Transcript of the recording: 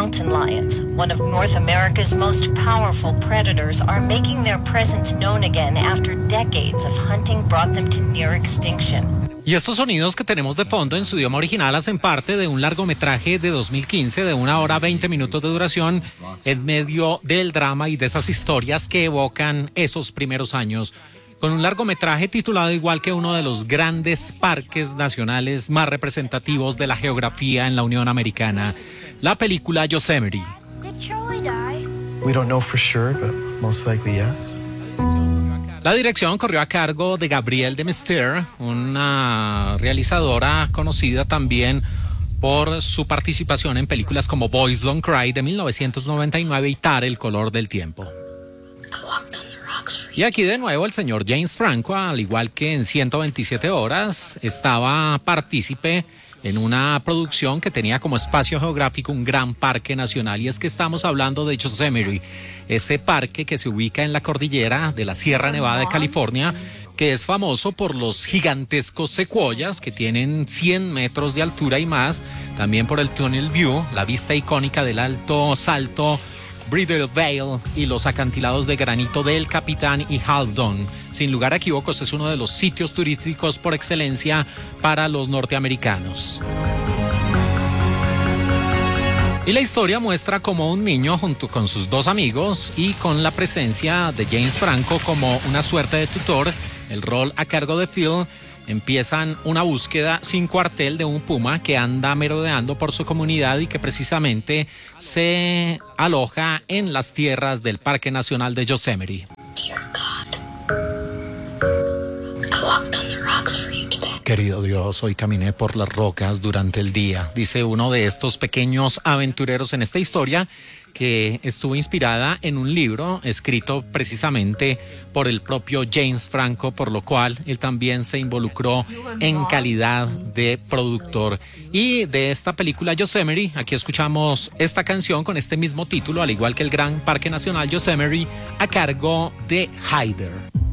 mountain lions, one of North America's most powerful predators, are making their presence known again after decades of hunting brought them to near extinction. Y estos sonidos que tenemos de fondo en su idioma original hacen parte de un largometraje de 2015 de 1 hora 20 minutos de duración en medio del drama y de esas historias que evocan esos primeros años, con un largometraje titulado igual que uno de los grandes parques nacionales más representativos de la geografía en la Unión Americana, la película Yosemite. Did Charlie die? We don't know for sure, but most likely yes. La dirección corrió a cargo de Gabrielle de Mester, una realizadora conocida también por su participación en películas como Boys Don't Cry de 1999 y Tar, El color del tiempo. Y aquí de nuevo el señor James Franco, al igual que en 127 horas, estaba partícipe en una producción que tenía como espacio geográfico un gran parque nacional, y es que estamos hablando de Yosemite, ese parque que se ubica en la cordillera de la Sierra Nevada de California, que es famoso por los gigantescos secuoyas que tienen 100 metros de altura y más, también por el Tunnel View, la vista icónica del Alto Salto Bridle Veil y los acantilados de granito del Capitán y Haldon. Sin lugar a equívocos, es uno de los sitios turísticos por excelencia para los norteamericanos. Y la historia muestra cómo un niño junto con sus dos amigos y con la presencia de James Franco como una suerte de tutor, el rol a cargo de Phil, empiezan una búsqueda sin cuartel de un puma que anda merodeando por su comunidad y que precisamente se aloja en las tierras del Parque Nacional de Yosemite. Querido Dios, hoy caminé por las rocas durante el día, dice uno de estos pequeños aventureros en esta historia, que estuvo inspirada en un libro escrito precisamente por el propio James Franco, por lo cual él también se involucró en calidad de productor. Y de esta película Yosemite, aquí escuchamos esta canción con este mismo título, al igual que el Gran Parque Nacional Yosemite, a cargo de Hyder.